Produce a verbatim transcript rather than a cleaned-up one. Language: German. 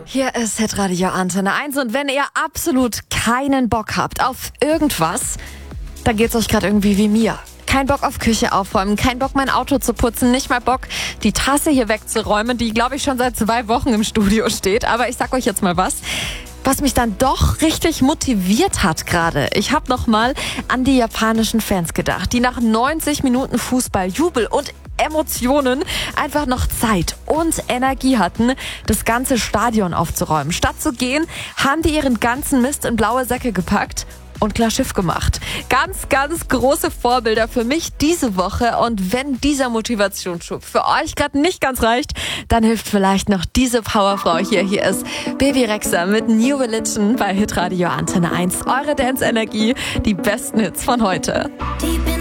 Hier ist Hitradio Antenne eins und wenn ihr absolut keinen Bock habt auf irgendwas, dann geht's euch gerade irgendwie wie mir. Kein Bock auf Küche aufräumen, kein Bock mein Auto zu putzen, nicht mal Bock die Tasse hier wegzuräumen, die glaube ich schon seit zwei Wochen im Studio steht. Aber ich sag euch jetzt mal was, was mich dann doch richtig motiviert hat gerade. Ich habe nochmal an die japanischen Fans gedacht, die nach neunzig Minuten Fußball, Jubel und Emotionen einfach noch Zeit und Energie hatten, das ganze Stadion aufzuräumen. Statt zu gehen, haben die ihren ganzen Mist in blaue Säcke gepackt und klar Schiff gemacht. Ganz, ganz große Vorbilder für mich diese Woche. Und wenn dieser Motivationsschub für euch gerade nicht ganz reicht, dann hilft vielleicht noch diese Powerfrau hier. Hier ist Bebe Rexha mit New Religion bei Hitradio Antenne eins. Eure Dance-Energie, die besten Hits von heute.